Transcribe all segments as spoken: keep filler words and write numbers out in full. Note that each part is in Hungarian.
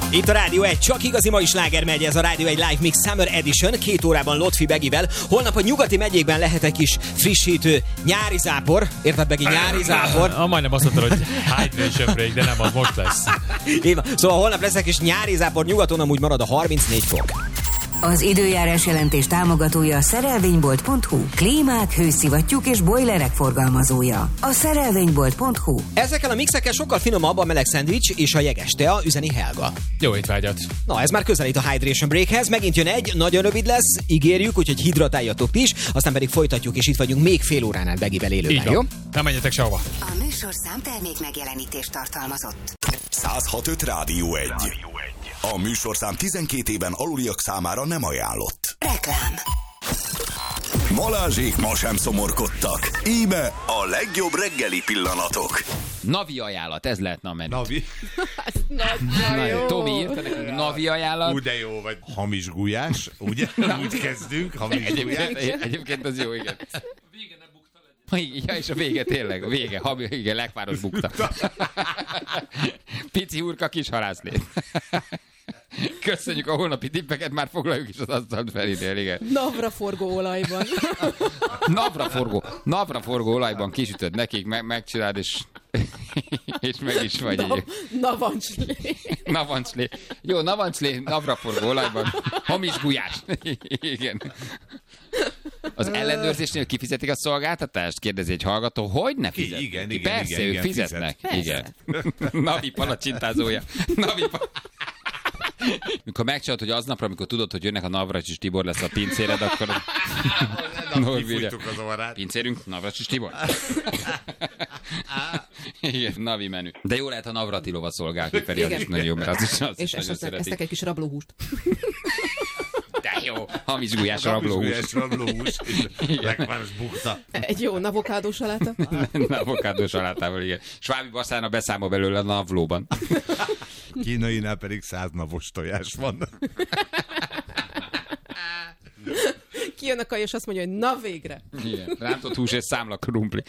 Itt a Rádió egy, csak igazi mai sláger megy, ez a Rádió egy Live Mix Summer Edition, két órában Lotfi Begivel. Holnap a nyugati megyékben lehet egy kis frissítő nyári zápor. Érted, Begi, nyári zápor? Ah, majdnem azt mondtad, hogy hydration break, de nem, az most lesz. Éva, szóval holnap lesz egy kis nyári zápor, nyugaton amúgy marad a harmincnégy fok. Az időjárás jelentés támogatója a szerelvénybolt pont hu. Klímák, hőszivattyúk és bojlerek forgalmazója. A szerelvénybolt pont hu. Ezekkel a mixekkel sokkal finomabb a meleg szendvics és a jeges tea, üzeni Helga. Jó étvágyat! Na, ez már közelít a Hydration Breakhez, megint jön egy, nagyon rövid lesz, ígérjük, úgyhogy hidratáljatok is, aztán pedig folytatjuk, és itt vagyunk még fél óránál Begivel élőben, jó? Nem menjetek sehova. A műsor számtermék megjelenítést tartalmazott. száz hat öt Rádió egy. A műsorszám tizenkét éven aluliak számára nem ajánlott. Reklám. Balázsék ma sem szomorkodtak. Íme a legjobb reggeli pillanatok. Navi ajánlat, ez lehetne a menü. Navi. Na, jó. Tomi írta nekünk Navi ajánlat. Úgy de jó, vagy hamis gulyás, ugye? Úgy kezdünk, hamis gulyás. Egyébként, egyébként az jó, igen. Ja, és a vége tényleg, a vége, ha, igen, lekváros bukta. Pici hurka, kis halászlét. Köszönjük a holnapi tippeket, már foglaljuk is az asztalt Ferinél, igen. Napraforgó olajban. Napraforgó, napraforgó olajban kisütöd nekik, me- megcsináld, és, és meg is vagy. Na, navancslé. Navancslé. Jó, navancslé, napraforgó olajban. Hamis gulyás. Igen. Az ellenőrzésnél kifizetik a szolgáltatást? Kérdezi egy hallgató. Hogy ne fizetnek? Igen, igen, Persze, igen, ők igen, fizetnek. fizet. Igen. Navi palacsintázója. Navi pa- Mikor megcsinálod, hogy aznapra, amikor tudod, hogy jönnek a Navracsis Tibor lesz a pincéred, akkor... Na, kifújtuk az orrát. Pincérünk, Navracsis Tibor. Igen, Navi menü. De jó lehet a Navratilova szolgál ki, Feri, az is nagyon jó, mert az is, az És is nagyon esetleg esztek szeretik. egy kis rablóhúst. De jó, hamis gulyás rablóhús. Hamis gulyás rablóhús, és lekváros bukta. Egy jó avokádó saláta. Avokádó salátával, igen. Svábi Baszána beszámol belőle a navlóban. Kínainál pedig száz navos tojás van. Kijön a kaj, és azt mondja, hogy na végre. Igen. Rántott hús és számla krumpli.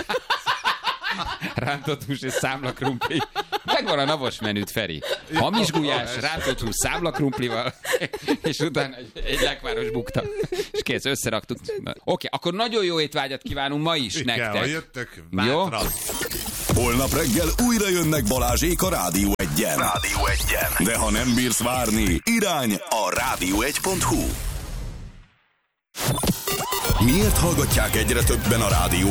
Rántott hús és számla krumpli. Megvan a navos menüt, Feri. Hamis gulyás, rántott hús számla krumplival, és utána egy, egy lekváros bukta. És kész, összeraktuk. Oké, okay, akkor nagyon jó étvágyat kívánunk ma is Igen, nektek. ha jöttök, jó? Holnap reggel újra jönnek Balázsék a Rádió egyen. Rádió egyen. De ha nem bírsz várni, irány a rádió egy pont hu. Miért hallgatják egyre többen a Rádió